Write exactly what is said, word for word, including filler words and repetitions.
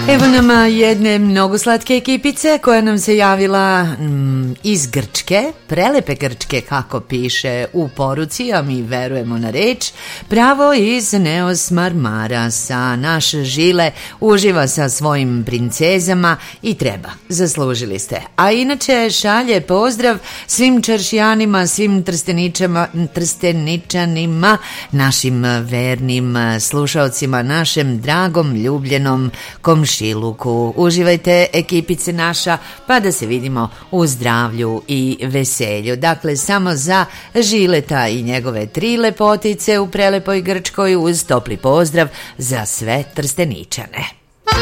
Evo nam jedne mnogo slatke ekipice koja nam se javila mm, iz Grčke, prelepe Grčke kako piše u poruci, a mi verujemo na reč, pravo iz Neos Marmarasa. Naš Žile uživa sa svojim princezama i treba, zaslužili ste. A inače šalje pozdrav svim čaršijanima, svim trsteničanima, našim vernim slušalcima, našem dragom, ljubljenom komšiluku. Uživajte ekipice naša, pa da se vidimo u zdravlju i veselju. Dakle, samo za Žileta i njegove tri lepotice u prelepoj Grčkoj uz topli pozdrav za sve Trsteničane.